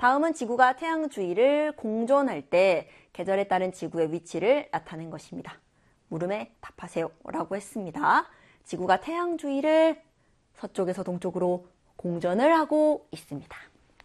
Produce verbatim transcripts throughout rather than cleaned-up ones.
다음은 지구가 태양 주위를 공전할 때 계절에 따른 지구의 위치를 나타낸 것입니다. 물음에 답하세요 라고 했습니다. 지구가 태양 주위를 서쪽에서 동쪽으로 공전을 하고 있습니다.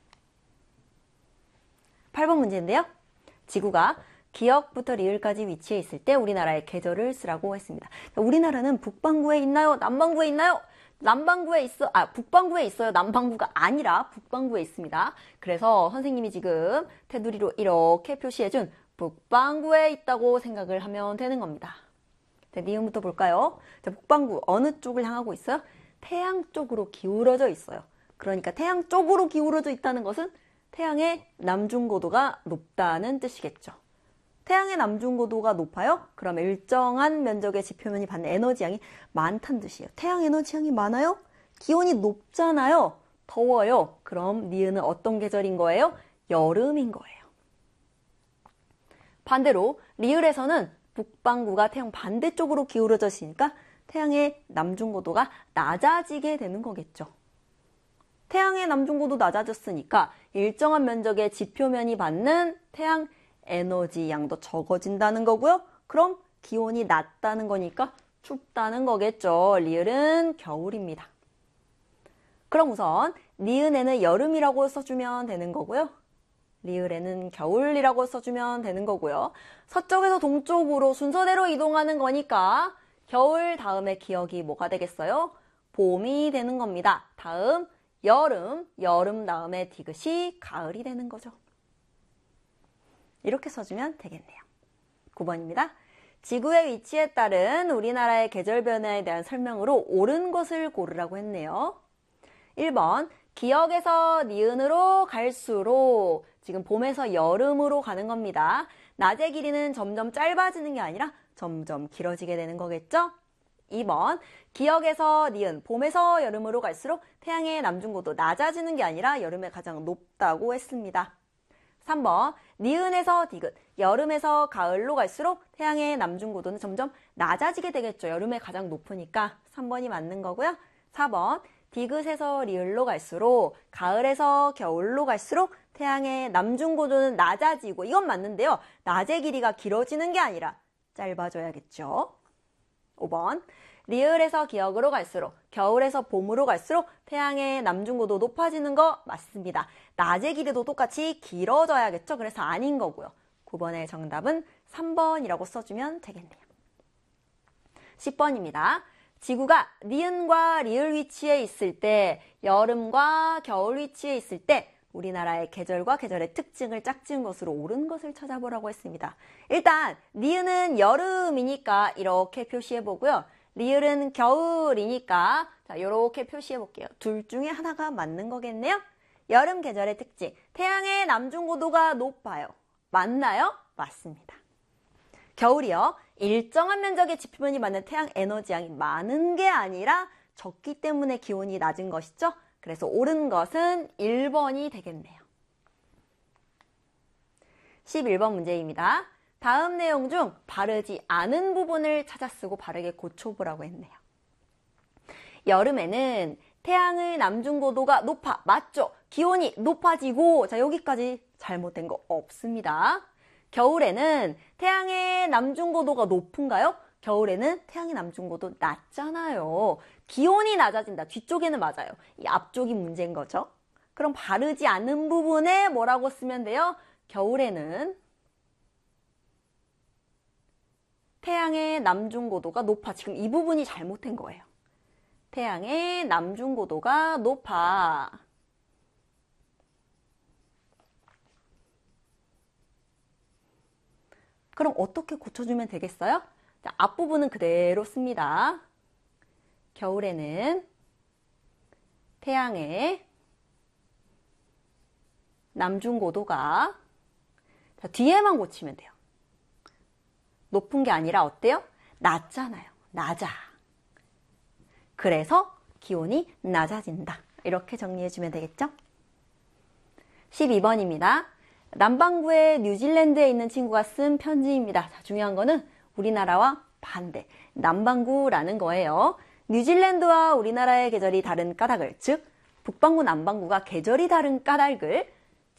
팔 번 문제인데요. 지구가 기역부터 리을까지 위치해 있을 때 우리나라의 계절을 쓰라고 했습니다. 우리나라는 북반구에 있나요? 남반구에 있나요? 남반구에 있어, 아, 북반구에 있어요. 남반구가 아니라 북반구에 있습니다. 그래서 선생님이 지금 테두리로 이렇게 표시해준 북반구에 있다고 생각을 하면 되는 겁니다. 자, 니은부터 볼까요? 자, 북반구 어느 쪽을 향하고 있어요? 태양 쪽으로 기울어져 있어요. 그러니까 태양 쪽으로 기울어져 있다는 것은 태양의 남중고도가 높다는 뜻이겠죠. 태양의 남중고도가 높아요? 그럼 일정한 면적의 지표면이 받는 에너지양이 많다는 뜻이에요. 태양 에너지양이 많아요? 기온이 높잖아요. 더워요. 그럼 니은은 어떤 계절인 거예요? 여름인 거예요. 반대로 리을에서는 북반구가 태양 반대쪽으로 기울어져 있으니까 태양의 남중고도가 낮아지게 되는 거겠죠. 태양의 남중고도 낮아졌으니까 일정한 면적의 지표면이 받는 태양 에너지 양도 적어진다는 거고요. 그럼 기온이 낮다는 거니까 춥다는 거겠죠. 리을은 겨울입니다. 그럼 우선 니은에는 여름이라고 써주면 되는 거고요. 리을에는 겨울이라고 써주면 되는 거고요. 서쪽에서 동쪽으로 순서대로 이동하는 거니까 겨울 다음에 기억이 뭐가 되겠어요? 봄이 되는 겁니다. 다음 여름, 여름 다음에 디귿이 가을이 되는 거죠. 이렇게 써주면 되겠네요. 구 번입니다. 지구의 위치에 따른 우리나라의 계절 변화에 대한 설명으로 옳은 것을 고르라고 했네요. 일 번, 기역에서 니은으로 갈수록 지금 봄에서 여름으로 가는 겁니다. 낮의 길이는 점점 짧아지는 게 아니라 점점 길어지게 되는 거겠죠? 이 번, 기역에서 니은, 봄에서 여름으로 갈수록 태양의 남중고도 낮아지는 게 아니라 여름에 가장 높다고 했습니다. 삼 번, 니은에서 디귿, 여름에서 가을로 갈수록 태양의 남중고도는 점점 낮아지게 되겠죠. 여름에 가장 높으니까 삼 번이 맞는 거고요. 사 번, 디귿에서 리을로 갈수록 가을에서 겨울로 갈수록 태양의 남중고도는 낮아지고 이건 맞는데요. 낮의 길이가 길어지는 게 아니라 짧아져야겠죠. 오 번, 리을에서 기역으로 갈수록 겨울에서 봄으로 갈수록 태양의 남중고도 높아지는 거 맞습니다. 낮의 길이도 똑같이 길어져야겠죠. 그래서 아닌 거고요. 구 번의 정답은 삼 번이라고 써주면 되겠네요. 십 번입니다. 지구가 니은과 리을 위치에 있을 때, 여름과 겨울 위치에 있을 때 우리나라의 계절과 계절의 특징을 짝지은 것으로 옳은 것을 찾아보라고 했습니다. 일단 니은은 여름이니까 이렇게 표시해보고요. 리을은 겨울이니까 자, 이렇게 표시해볼게요. 둘 중에 하나가 맞는 거겠네요. 여름 계절의 특징, 태양의 남중고도가 높아요. 맞나요? 맞습니다. 겨울이요. 일정한 면적의 지표면이 맞는 태양 에너지양이 많은 게 아니라 적기 때문에 기온이 낮은 것이죠. 그래서 옳은 것은 일 번이 되겠네요. 십일 번 문제입니다. 다음 내용 중 바르지 않은 부분을 찾아 쓰고 바르게 고쳐보라고 했네요. 여름에는 태양의 남중고도가 높아. 맞죠? 기온이 높아지고 자 여기까지 잘못된 거 없습니다. 겨울에는 태양의 남중고도가 높은가요? 겨울에는 태양의 남중고도 낮잖아요. 기온이 낮아진다. 뒤쪽에는 맞아요. 이 앞쪽이 문제인 거죠. 그럼 바르지 않은 부분에 뭐라고 쓰면 돼요? 겨울에는 태양의 남중고도가 높아. 지금 이 부분이 잘못된 거예요. 태양의 남중고도가 높아. 그럼 어떻게 고쳐주면 되겠어요? 자, 앞부분은 그대로 씁니다. 겨울에는 태양의 남중고도가 자, 뒤에만 고치면 돼요. 높은 게 아니라 어때요? 낮잖아요. 낮아. 그래서 기온이 낮아진다. 이렇게 정리해주면 되겠죠? 십이 번입니다. 남반구의 뉴질랜드에 있는 친구가 쓴 편지입니다. 자, 중요한 거는 우리나라와 반대, 남반구라는 거예요. 뉴질랜드와 우리나라의 계절이 다른 까닭을, 즉 북반구, 남반구가 계절이 다른 까닭을